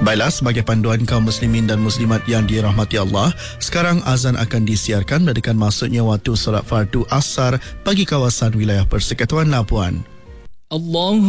Baiklah, sebagai panduan kaum muslimin dan muslimat yang dirahmati Allah, sekarang azan akan disiarkan menandakan masuknya waktu solat fardu asar bagi kawasan wilayah Persekutuan Labuan. Allah